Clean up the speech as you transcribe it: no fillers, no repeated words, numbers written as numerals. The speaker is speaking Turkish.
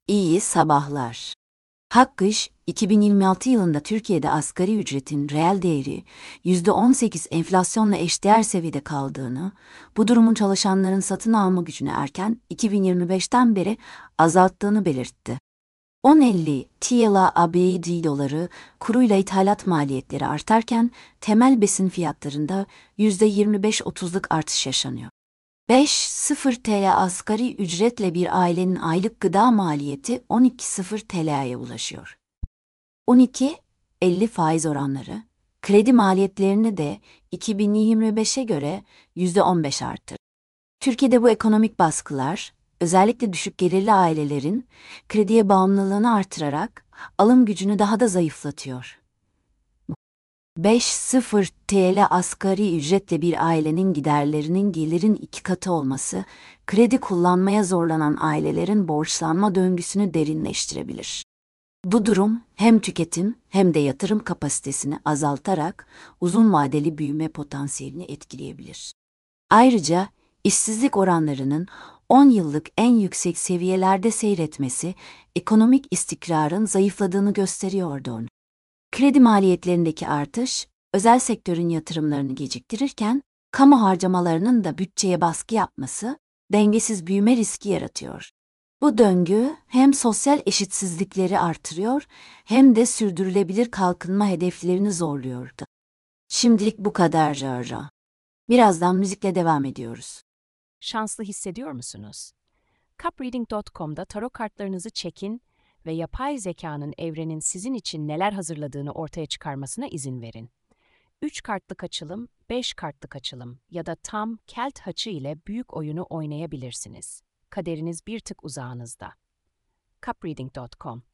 İyi sabahlar. Hakkış, 2026 yılında Türkiye'de asgari ücretin reel değeri %18 enflasyonla eşdeğer seviyede kaldığını, bu durumun çalışanların satın alma gücünü erken 2025'ten beri azalttığını belirtti. 10.50 TL ABD doları kuruyla ithalat maliyetleri artarken temel besin fiyatlarında %25-30'luk artış yaşanıyor. 5.0 TL asgari ücretle bir ailenin aylık gıda maliyeti 12.0 TL'ye ulaşıyor. 12.50 faiz oranları, kredi maliyetlerini de 2025'e göre %15 arttı. Türkiye'de bu ekonomik baskılar, özellikle düşük gelirli ailelerin krediye bağımlılığını artırarak alım gücünü daha da zayıflatıyor. 5.0 TL asgari ücretle bir ailenin giderlerinin gelirin 2 katı olması, kredi kullanmaya zorlanan ailelerin borçlanma döngüsünü derinleştirebilir. Bu durum hem tüketim hem de yatırım kapasitesini azaltarak uzun vadeli büyüme potansiyelini etkileyebilir. Ayrıca işsizlik oranlarının 10 yıllık en yüksek seviyelerde seyretmesi ekonomik istikrarın zayıfladığını gösteriyordu. Kredi maliyetlerindeki artış, özel sektörün yatırımlarını geciktirirken, kamu harcamalarının da bütçeye baskı yapması, dengesiz büyüme riski yaratıyor. Bu döngü hem sosyal eşitsizlikleri artırıyor, hem de sürdürülebilir kalkınma hedeflerini zorluyordu. Şimdilik bu kadar Rara. Birazdan müzikle devam ediyoruz. Şanslı hissediyor musunuz? Cupreading.com'da tarot kartlarınızı çekin ve yapay zekanın evrenin sizin için neler hazırladığını ortaya çıkarmasına izin verin. 3 kartlık açılım, 5 kartlık açılım ya da tam kelt haçı ile büyük oyunu oynayabilirsiniz. Kaderiniz bir tık uzağınızda. Cupreading.com